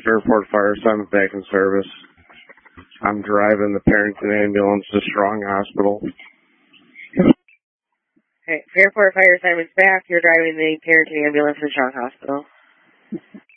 Fairport Fire, so I'm back in service. I'm driving the Parrington ambulance to Strong Hospital. Okay, Fairport Fire Simon's back. You're driving the Parrington ambulance to Strong Hospital.